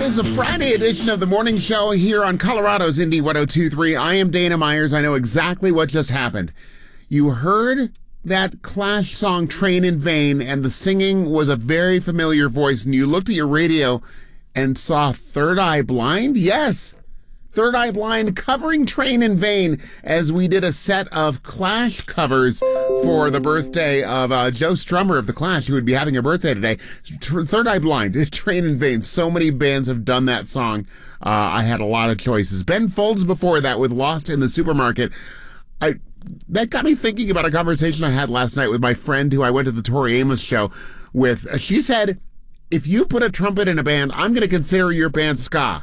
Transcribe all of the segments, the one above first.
is a Friday edition of the morning show here on Colorado's Indie 102.3. I am Dana Myers. I know exactly what just happened. You heard that Clash song, Train in Vain, and the singing was a very familiar voice, and you looked at your radio and saw Third Eye Blind? Yes! Third Eye Blind covering Train in Vain as we did a set of Clash covers for the birthday of Joe Strummer of the Clash, who would be having a birthday today. Third Eye Blind, Train in Vain. So many bands have done that song. I had a lot of choices. Ben Folds before that with Lost in the Supermarket. That got me thinking about a conversation I had last night with my friend who I went to the Tori Amos show with. She said, if you put a trumpet in a band, I'm going to consider your band ska.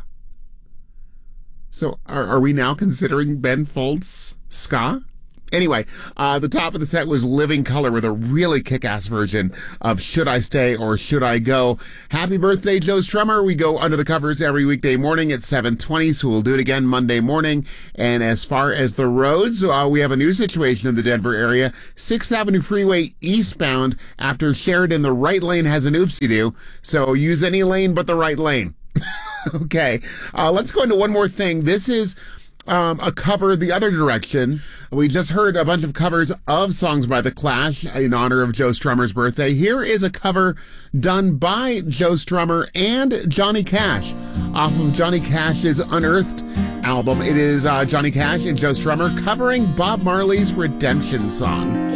So are we now considering Ben Folds ska? Anyway, the top of the set was Living Color with a really kick-ass version of Should I Stay or Should I Go? Happy birthday, Joe Strummer. We go under the covers every weekday morning at 7:20, so we'll do it again Monday morning. And as far as the roads, we have a new situation in the Denver area. 6th Avenue Freeway eastbound after Sheridan, the right lane has an oopsie-doo, so use any lane but the right lane. Okay, let's go into one more thing. This is a cover the other direction. We just heard a bunch of covers of songs by The Clash in honor of Joe Strummer's birthday. Here is a cover done by Joe Strummer and Johnny Cash off of Johnny Cash's Unearthed album. It is Johnny Cash and Joe Strummer covering Bob Marley's Redemption song.